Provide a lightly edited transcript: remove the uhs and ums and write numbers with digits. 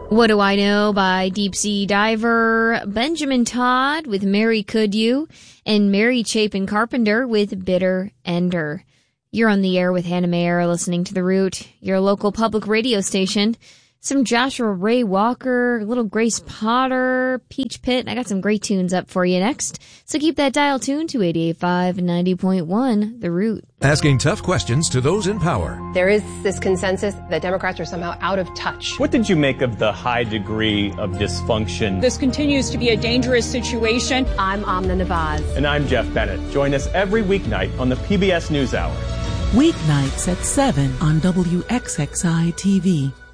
What Do I Know by deep sea diver Benjamin Todd with Mary Could You, and Mary Chapin Carpenter with Bitter Ender. You're on the air with Hannah Mayer, listening to The Root, your local public radio station. Some Joshua Ray Walker, little Grace Potter, Peach Pit. I got some great tunes up for you next. So keep that dial tuned to 88.5 and 90.1, The Root. Asking tough questions to those in power. There is this consensus that Democrats are somehow out of touch. What did you make of the high degree of dysfunction? This continues to be a dangerous situation. I'm Amna Nawaz. And I'm Jeff Bennett. Join us every weeknight on the PBS NewsHour. Weeknights at 7 on WXXI TV.